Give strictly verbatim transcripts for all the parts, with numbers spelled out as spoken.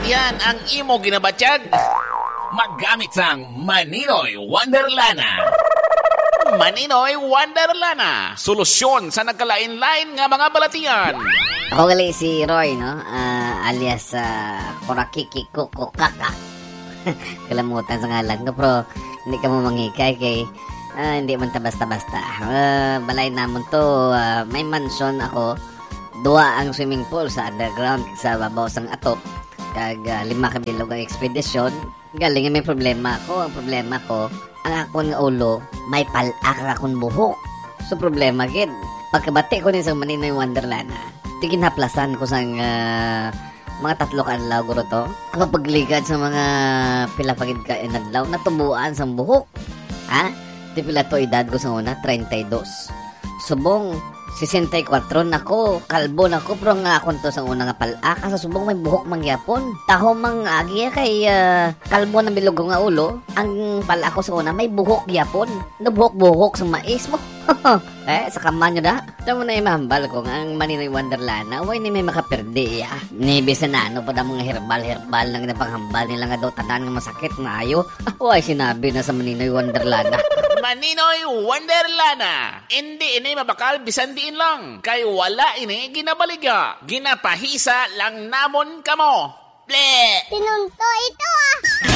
Yan ang imo ginabatyag. Maggamit sang Maninoy Wonderlana. Maninoy Wonderlana. Solusyon sa nagkalain-lain nga mga balatian. Ako gali si Roy, no? Uh, alias uh, Kurakiki Kukukaka. Kalamutan sa ngalan ko, pero hindi ka mo mangikay kay uh, hindi man ta basta-basta. Uh, balay namon to, uh, may mansion ako. Dua ang swimming pool sa underground sa babaw sang atop. Kag uh, lima ka bilog ang ekspedisyon. Galing may problema ako. Ang problema ko, ang akong ulo, may palak akong buhok. So problema gid. Pagkabati ko ni sa Maninoy Wonderlana, tigin haplasan ko sang uh, mga tatlo ka adlaw guro to. Kapag ligad sa mga pila pagid ka inadlaw, natubuan sang buhok. Ha? Di pila to edad ko sa una, thirty-two. Subong sixty-four nako, kalbo nako, pero nga akong to sa una nga palaka, sa subong may buhok mangyapon. Taho mang agi kay uh, kalbo na bilog nga ulo, ang palako sa una may buhok yapon. Nabuhok-buhok sa mais mo. Eh, sa kaman nyo da. Ito mo na imahambal ko nga ang Maninoy Wonderlana. Uy, ni may makaperde ya. Ni bisa na ano pa da mga herbal-herbal na ginapanghambal nila nga daw tanan nga masakit na ayo. Uy, sinabi na sa Maninoy Wonderlana. Maninoy Wonderlana. Hindi ini mabakal bisan diin lang. Kay wala ini ginabaliga. Ginapahisa lang namon kamo. Ble! Tinunto ito ah.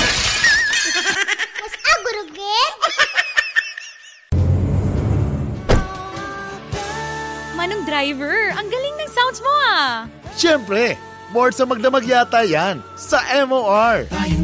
Mas agurugit. Manong driver, ang galing ng sounds mo ah. Siyempre, more sa magdamag yata yan sa M O R.